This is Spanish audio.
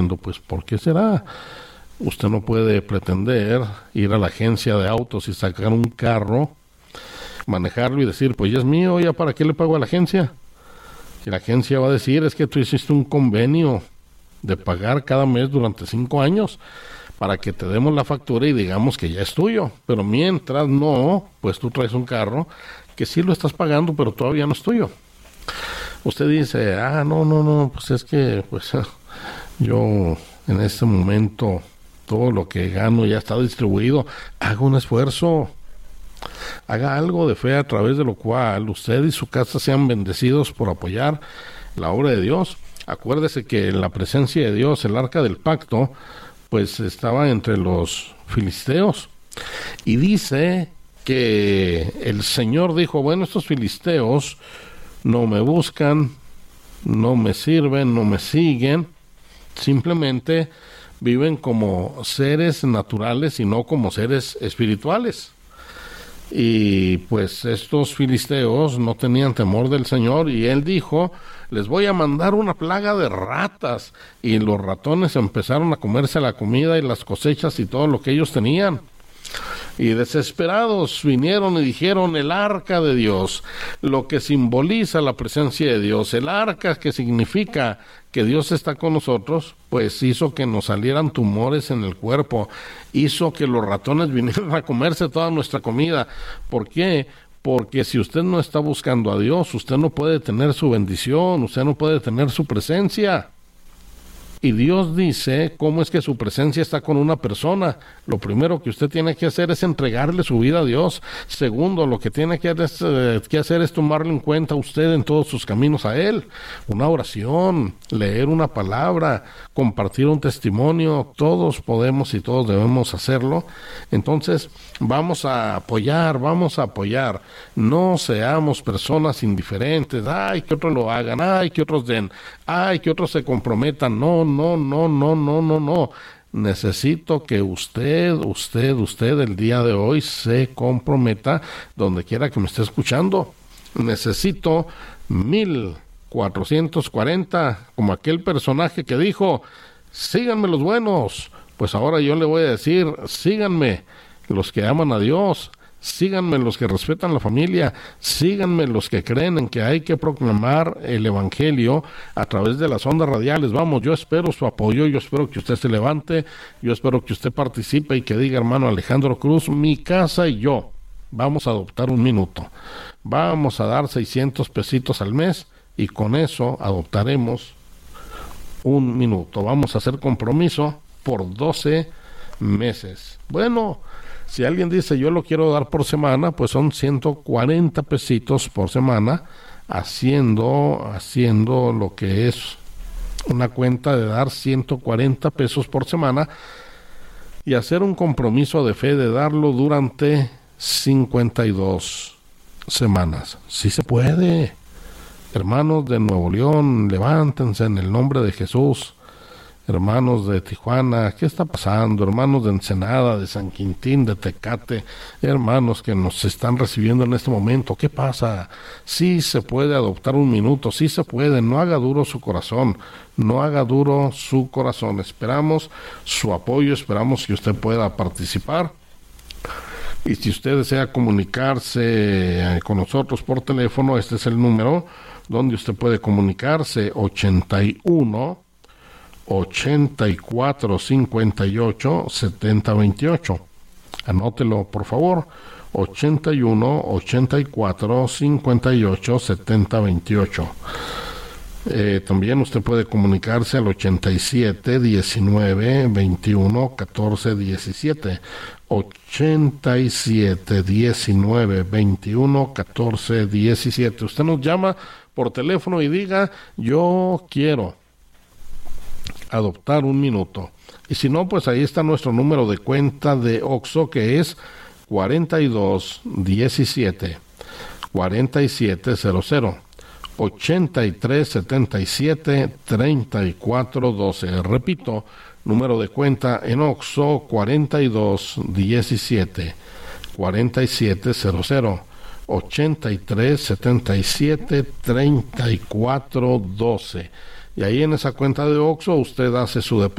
Pues, ¿por qué será? Usted no puede pretender ir a la agencia de autos y sacar un carro, manejarlo y decir, pues ya es mío, ¿ya para qué le pago a la agencia? Y la agencia va a decir, es que tú hiciste un convenio de pagar cada mes durante 5 años para que te demos la factura y digamos que ya es tuyo. Pero mientras no, pues tú traes un carro que sí lo estás pagando, pero todavía no es tuyo. Usted dice, no, pues es que pues yo en este momento todo lo que gano ya está distribuido. Haga un esfuerzo, haga algo de fe a través de lo cual usted y su casa sean bendecidos por apoyar la obra de Dios. Acuérdese que en la presencia de Dios, el arca del pacto, pues estaba entre los filisteos. Y dice que el Señor dijo, bueno, estos filisteos no me buscan, no me sirven, no me siguen, simplemente viven como seres naturales y no como seres espirituales. Y pues estos filisteos no tenían temor del Señor y Él dijo, les voy a mandar una plaga de ratas. Y los ratones empezaron a comerse la comida y las cosechas y todo lo que ellos tenían. Y desesperados vinieron y dijeron, el arca de Dios, lo que simboliza la presencia de Dios, el arca que significa que Dios está con nosotros, pues hizo que nos salieran tumores en el cuerpo, hizo que los ratones vinieran a comerse toda nuestra comida. ¿Por qué? Porque si usted no está buscando a Dios, usted no puede tener su bendición, usted no puede tener su presencia. Y Dios dice cómo es que su presencia está con una persona. Lo primero que usted tiene que hacer es entregarle su vida a Dios. Segundo, lo que tiene que hacer es tomarlo en cuenta usted en todos sus caminos a Él. Una oración, leer una palabra, compartir un testimonio. Todos podemos y todos debemos hacerlo. Entonces, vamos a apoyar. No seamos personas indiferentes. Ay, que otros lo hagan. Ay, que otros den. Ay, que otros se comprometan. No. Necesito que usted el día de hoy se comprometa donde quiera que me esté escuchando. Necesito 1440, como aquel personaje que dijo, síganme los buenos. Pues ahora yo le voy a decir, síganme los que aman a Dios. Síganme los que respetan la familia, síganme los que creen en que hay que proclamar el evangelio a través de las ondas radiales. Vamos, yo espero su apoyo, yo espero que usted se levante, yo espero que usted participe y que diga, hermano Alejandro Cruz, mi casa y yo vamos a adoptar un minuto. Vamos a dar 600 pesitos al mes y con eso adoptaremos un minuto. Vamos a hacer compromiso por 12 meses. Bueno, si alguien dice yo lo quiero dar por semana, pues son 140 pesitos por semana, haciendo lo que es una cuenta de dar 140 pesos por semana y hacer un compromiso de fe de darlo durante 52 semanas. Sí se puede. Hermanos de Nuevo León, levántense en el nombre de Jesús. Hermanos de Tijuana, ¿qué está pasando? Hermanos de Ensenada, de San Quintín, de Tecate, hermanos que nos están recibiendo en este momento, ¿qué pasa? Sí se puede adoptar un minuto, sí se puede, no haga duro su corazón, esperamos su apoyo, esperamos que usted pueda participar. Y si usted desea comunicarse con nosotros por teléfono, este es el número donde usted puede comunicarse, 84 58 70 28. Anótelo, por favor. 81 84 58 70 28. También usted puede comunicarse al 87 19 21 14 17. 87 19 21 14 17. Usted nos llama por teléfono y diga, yo quiero adoptar un minuto. Y si no, pues ahí está nuestro número de cuenta de OXXO, que es 42 17 4700 83 77 34 12. Repito, número de cuenta en OXXO, 42 17 4700 83 77 34 12. y ahí en esa cuenta de Oxxo usted hace su depósito